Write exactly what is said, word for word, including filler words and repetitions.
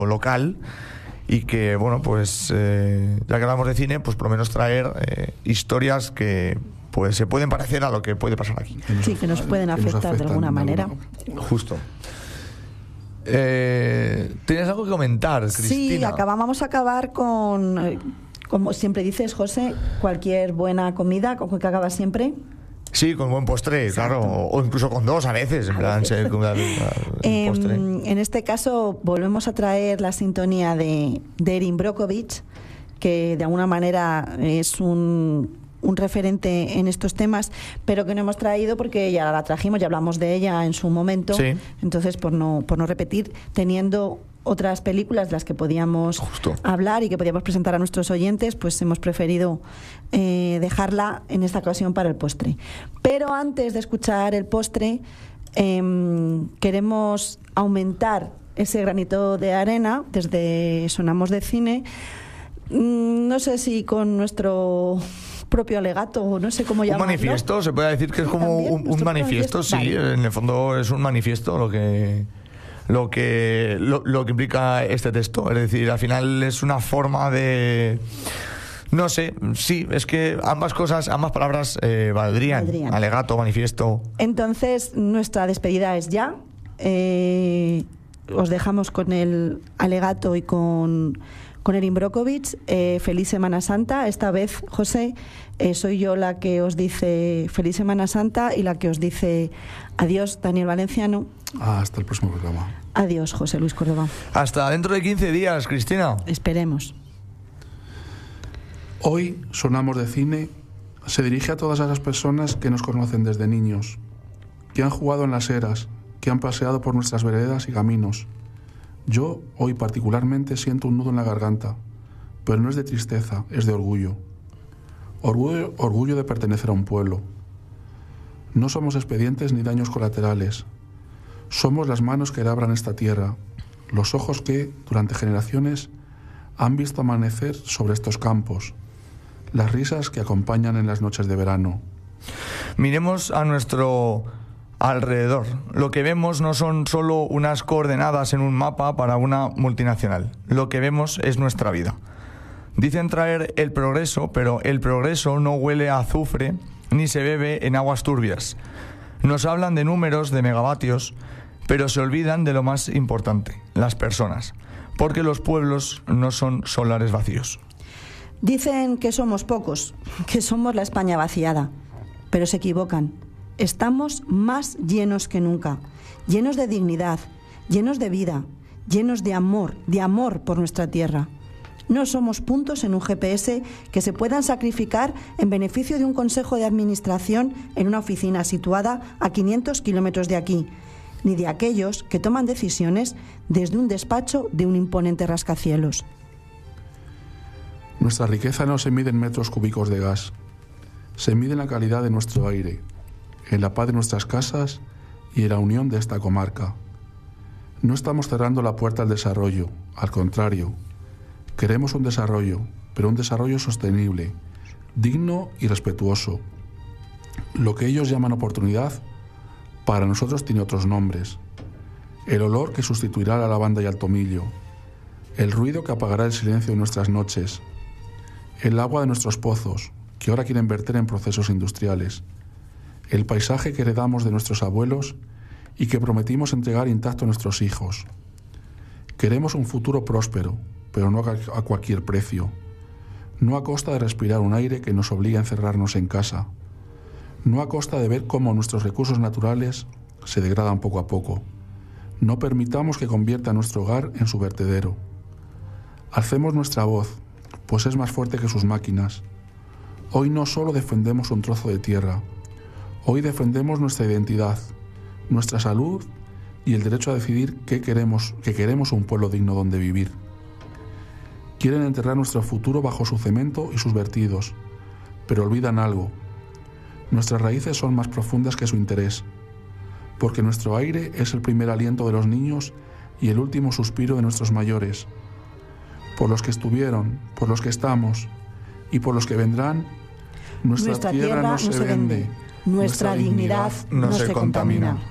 local y que, bueno, pues eh, ya que hablamos de cine, pues por lo menos traer eh, historias que pues se pueden parecer a lo que puede pasar aquí. Sí, que nos pueden afectar de alguna manera. Justo. Eh, ¿Tienes algo que comentar, Cristina? Sí, acabamos, vamos a acabar con, eh, como siempre dices, José, cualquier buena comida, con que acaba siempre. Sí, con buen postre, exacto. Claro, o incluso con dos a veces, en a plan, veces. Se, con el, el eh, postre. En este caso volvemos a traer la sintonía de, de Erin Brockovich, que de alguna manera es un, un referente en estos temas, pero que no hemos traído porque ya la trajimos, ya hablamos de ella en su momento. Sí. Entonces, por no, por no repetir, teniendo otras películas de las que podíamos Justo. hablar y que podíamos presentar a nuestros oyentes, pues hemos preferido eh, dejarla en esta ocasión para el postre. Pero antes de escuchar el postre, eh, queremos aumentar ese granito de arena desde Sonamos de Cine. Mm, no sé si con nuestro propio alegato, o no sé cómo llamarlo. Un manifiesto, se puede decir que es como También, un, un nuestro manifiesto, manifiesto. sí, Vale. en el fondo es un manifiesto lo que lo que lo, lo que implica este texto, es decir, al final es una forma de, no sé, sí, es que ambas cosas, ambas palabras eh, valdrían, Valdrían. alegato, manifiesto. Entonces, nuestra despedida es ya. Eh, os dejamos con el alegato y con, con Erin Brockovich. Eh, feliz Semana Santa. Esta vez, José, eh, soy yo la que os dice feliz Semana Santa y la que os dice adiós, Daniel Valenciano. Ah, hasta el próximo programa. Adiós, José Luis Córdoba. Hasta dentro de quince días, Cristina. Esperemos. Hoy Sonamos de Cine se dirige a todas esas personas que nos conocen desde niños, que han jugado en las eras, que han paseado por nuestras veredas y caminos. Yo, hoy particularmente, siento un nudo en la garganta, pero no es de tristeza, es de orgullo. Orgullo, orgullo de pertenecer a un pueblo. No somos expedientes ni daños colaterales. Somos las manos que labran esta tierra, los ojos que, durante generaciones, han visto amanecer sobre estos campos, las risas que acompañan en las noches de verano. Miremos a nuestro alrededor. Lo que vemos no son solo unas coordenadas en un mapa para una multinacional. Lo que vemos es nuestra vida. Dicen traer el progreso, pero el progreso no huele a azufre ni se bebe en aguas turbias. Nos hablan de números, de megavatios, pero se olvidan de lo más importante, las personas, porque los pueblos no son solares vacíos. Dicen que somos pocos, que somos la España vaciada, pero se equivocan. Estamos más llenos que nunca, llenos de dignidad, llenos de vida, llenos de amor, de amor por nuestra tierra. No somos puntos en un G P S que se puedan sacrificar en beneficio de un consejo de administración en una oficina situada a quinientos kilómetros de aquí, ni de aquellos que toman decisiones desde un despacho de un imponente rascacielos. Nuestra riqueza no se mide en metros cúbicos de gas, se mide en la calidad de nuestro aire, en la paz de nuestras casas y en la unión de esta comarca. No estamos cerrando la puerta al desarrollo, al contrario, queremos un desarrollo, pero un desarrollo sostenible, digno y respetuoso. Lo que ellos llaman oportunidad, para nosotros tiene otros nombres. El olor que sustituirá la lavanda y al tomillo, el ruido que apagará el silencio de nuestras noches, el agua de nuestros pozos, que ahora quieren verter en procesos industriales, el paisaje que heredamos de nuestros abuelos y que prometimos entregar intacto a nuestros hijos. Queremos un futuro próspero, pero no a cualquier precio, no a costa de respirar un aire que nos obliga a encerrarnos en casa, no a costa de ver cómo nuestros recursos naturales se degradan poco a poco. No permitamos que convierta nuestro hogar en su vertedero. Alcemos nuestra voz, pues es más fuerte que sus máquinas. Hoy no solo defendemos un trozo de tierra, hoy defendemos nuestra identidad, nuestra salud y el derecho a decidir qué queremos, que queremos un pueblo digno donde vivir. Quieren enterrar nuestro futuro bajo su cemento y sus vertidos, pero olvidan algo. Nuestras raíces son más profundas que su interés, porque nuestro aire es el primer aliento de los niños y el último suspiro de nuestros mayores. Por los que estuvieron, por los que estamos y por los que vendrán, nuestra, nuestra tierra, tierra no se, no se vende, vende, nuestra, nuestra dignidad, dignidad no, no se, se contamina. contamina.